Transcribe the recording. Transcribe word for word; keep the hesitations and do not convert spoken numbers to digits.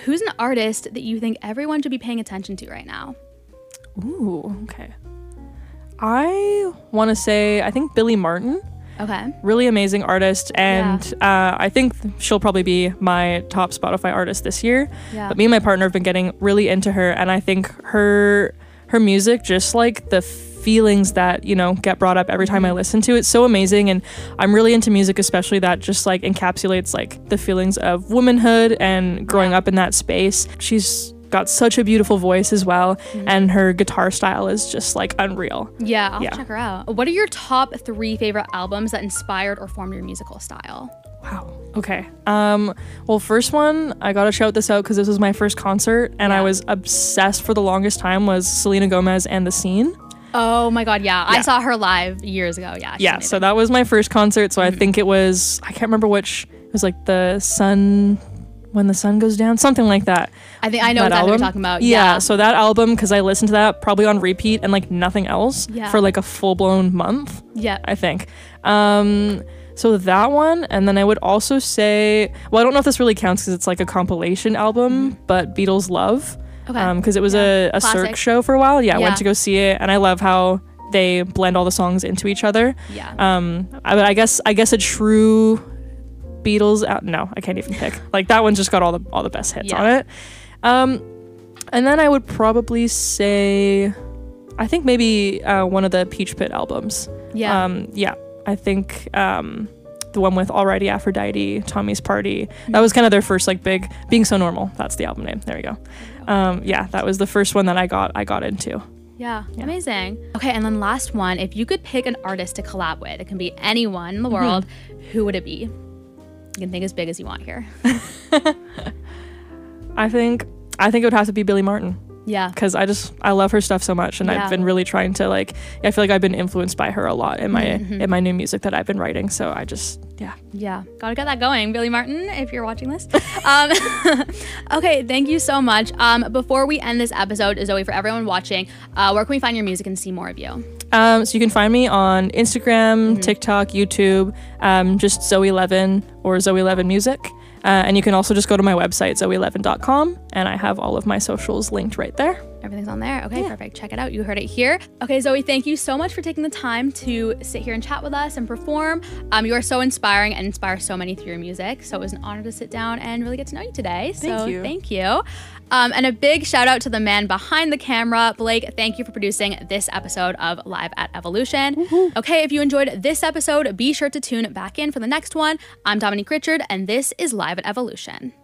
who's an artist that you think everyone should be paying attention to right now? Ooh, okay. I want to say, I think Billie Martin. Okay. Really amazing artist. And yeah. uh, I think she'll probably be my top Spotify artist this year. Yeah. But me and my partner have been getting really into her. And I think her her music, just like the feelings that, you know, get brought up every time I listen to it, so amazing. And I'm really into music, especially that just like encapsulates like the feelings of womanhood and growing yeah. up in that space. She's got such a beautiful voice as well, mm-hmm. and her guitar style is just like unreal. Yeah, I'll yeah. check her out. What are your top three favorite albums that inspired or formed your musical style? Wow. Okay. Um, well, first one, I gotta shout this out because this was my first concert, and yeah. I was obsessed for the longest time, was Selena Gomez and The Scene. Oh my God, yeah. yeah. I saw her live years ago. Yeah. Yeah, so that was my first concert. So mm-hmm. I think it was, I can't remember which, it was like the sun, when the sun goes down, something like that. I think I know exactly what you're talking about. Yeah, yeah. so that album, because I listened to that probably on repeat and like nothing else yeah. for like a full-blown month. Yeah. I think. Um, so that one, and then I would also say, well, I don't know if this really counts because it's like a compilation album, mm-hmm. but Beatles Love. Okay. Because um, it was yeah. a, a Classic. Cirque show for a while. Yeah, I yeah. went to go see it, and I love how they blend all the songs into each other. Yeah. Um, I, I guess I guess a true Beatles out. No, I can't even pick. Like that one just got all the all the best hits yeah. on it. Um, and then I would probably say, I think maybe uh, one of the Peach Pit albums. Yeah. Um, yeah. I think um, the one with Alrighty Aphrodite, Tommy's Party. That was kind of their first like big. Being So Normal. That's the album name. There we go. Um, yeah, that was the first one that I got. I got into. Yeah, yeah, amazing. Okay, and then last one, if you could pick an artist to collab with, it can be anyone in the world, mm-hmm. who would it be? You can think as big as you want here. I think I think it would have to be Billie Martin. Yeah. Because I just, I love her stuff so much. And yeah. I've been really trying to like, I feel like I've been influenced by her a lot in my, mm-hmm. in my new music that I've been writing. So I just, yeah. Yeah. Gotta get that going. Billie Martin, if you're watching this. um, okay. Thank you so much. Um, before we end this episode, Zoe, for everyone watching, uh, where can we find your music and see more of you? Um, so you can find me on Instagram, mm-hmm. TikTok, YouTube, um, just Zoe Levin or Zoe Levin Music. Uh, and you can also just go to my website, zoe levin dot com, and I have all of my socials linked right there. Everything's on there. Okay, yeah. perfect. Check it out. You heard it here. Okay, Zoe, thank you so much for taking the time to sit here and chat with us and perform. Um, you are so inspiring and inspire so many through your music. So it was an honor to sit down and really get to know you today. So thank you. Thank you. Um, and a big shout out to the man behind the camera, Blake. Thank you for producing this episode of Live at Evolution. Woo-hoo. Okay, if you enjoyed this episode, be sure to tune back in for the next one. I'm Dominique Richard, and this is Live at Evolution.